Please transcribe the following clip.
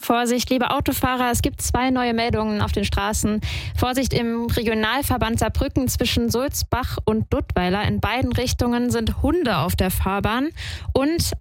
Vorsicht, liebe Autofahrer, es gibt 2 neue Meldungen auf den Straßen. Vorsicht im Regionalverband Saarbrücken zwischen Sulzbach und Duttweiler. In beiden Richtungen sind Hunde auf der Fahrbahn. Und